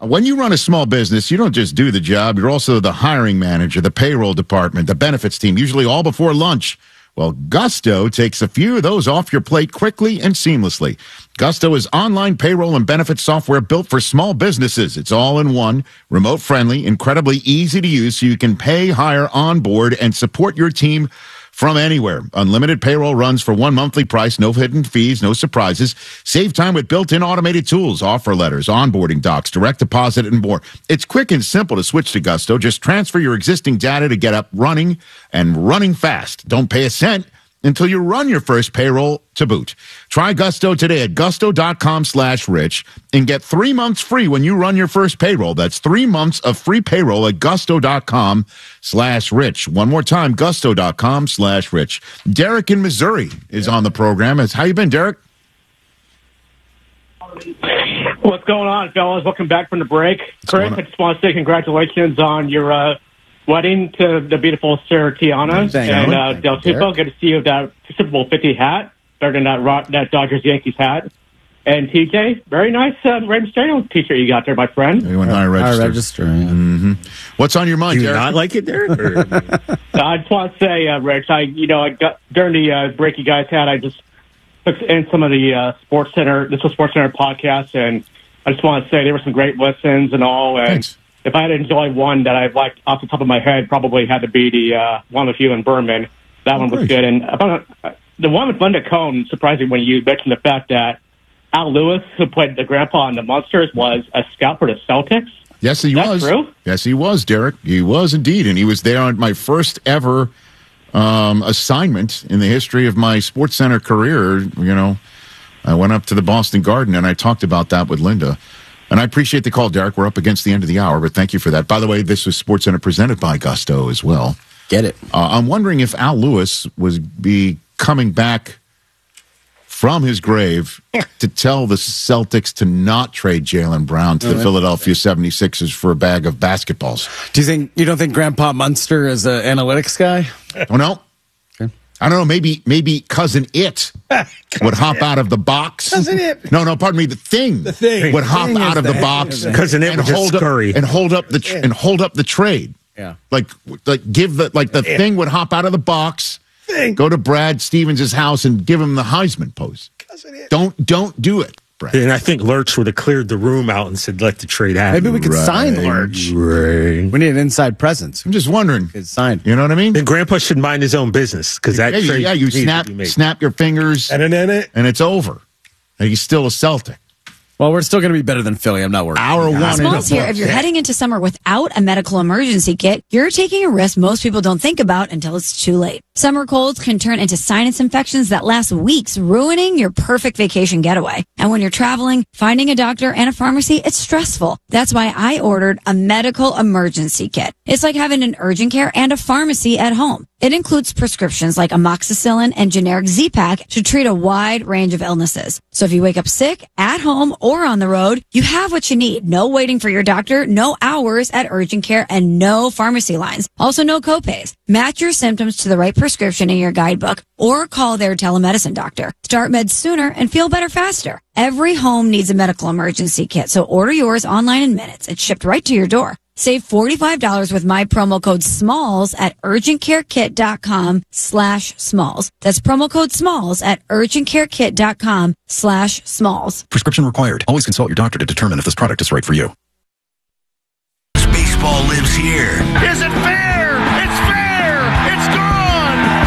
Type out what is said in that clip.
When you run a small business, you don't just do the job. You're also the hiring manager, the payroll department, the benefits team, usually all before lunch. Well, Gusto takes a few of those off your plate quickly and seamlessly. Gusto is online payroll and benefits software built for small businesses. It's all in one, remote friendly, incredibly easy to use so you can pay, hire, onboard, and support your team from anywhere. Unlimited payroll runs for one monthly price, no hidden fees, no surprises. Save time with built-in automated tools, offer letters, onboarding docs, direct deposit, and more. It's quick and simple to switch to Gusto. Just transfer your existing data to get up running and running fast. Don't pay a cent until you run your first payroll to boot. Try Gusto today at gusto.com/rich and get 3 months free when you run your first payroll. That's 3 months of free payroll at gusto.com/rich. One more time, gusto.com/rich. Derek in Missouri is on the program. How you been, Derek? What's going on, fellas? Welcome back from the break. Chris, I just want to say congratulations on your wedding to the beautiful Sarah Tiana and Del Tufo. Good to see you with that Super Bowl 50 hat, better than that Dodgers-Yankees hat. And TJ, very nice Rey Mysterio t-shirt you got there, my friend. You went high register. Yeah. Mm-hmm. What's on your mind, Do you Derek? not like it, Derek? I just want to say, Rich, I got during the break you guys had, I just took in some of the Sports Center podcast, and I just want to say there were some great listens and all. And Thanks. If I had to enjoy one that I liked off the top of my head, probably had to be the one with you and Berman. That one was good. And about the one with Linda Cohn, surprising when you mentioned the fact that Al Lewis, who played the grandpa in the Monsters, was a scout for the Celtics. Yes, he was. True? Yes, he was, Derek. He was indeed. And he was there on my first ever assignment in the history of my SportsCenter career. You know, I went up to the Boston Garden and I talked about that with Linda. And I appreciate the call, Derek. We're up against the end of the hour, but thank you for that. By the way, this was SportsCenter presented by Gusto as well. Get it. I'm wondering if Al Lewis be coming back from his grave to tell the Celtics to not trade Jaylen Brown to the Philadelphia 76ers for a bag of basketballs. You don't think Grandpa Munster is an analytics guy? Oh, no. I don't know. Maybe Cousin It would hop out of the box. Cousin It. No, pardon me. The thing would hop out of the box. Cousin It would just scurry and hold up the trade. Yeah. Like give the thing would hop out of the box. Go to Brad Stevens' house and give him the Heisman pose. Don't do it, Brad. And I think Lurch would have cleared the room out and said, let the trade happen. Maybe we could sign Lurch. Right. We need an inside presence. I'm just wondering. It's signed. You know what I mean? Then Grandpa should mind his own business because that trade. Yeah, you snap your fingers and it's over. And he's still a Celtic. Well, we're still going to be better than Philly. I'm not worried. Hour one. Smalls here. If you're heading into summer without a medical emergency kit, you're taking a risk most people don't think about until it's too late. Summer colds can turn into sinus infections that last weeks, ruining your perfect vacation getaway. And when you're traveling, finding a doctor and a pharmacy, it's stressful. That's why I ordered a medical emergency kit. It's like having an urgent care and a pharmacy at home. It includes prescriptions like amoxicillin and generic Z-Pak to treat a wide range of illnesses. So if you wake up sick, at home, or on the road, you have what you need. No waiting for your doctor, no hours at urgent care, and no pharmacy lines. Also, no copays. Match your symptoms to the right prescription in your guidebook or call their telemedicine doctor. Start meds sooner and feel better faster. Every home needs a medical emergency kit, so order yours online in minutes. It's shipped right to your door. Save $45 with my promo code SMALLS at urgentcarekit.com/smalls. That's promo code SMALLS at urgentcarekit.com/smalls. Prescription required. Always consult your doctor to determine if this product is right for you. Baseball lives here. Is it fair?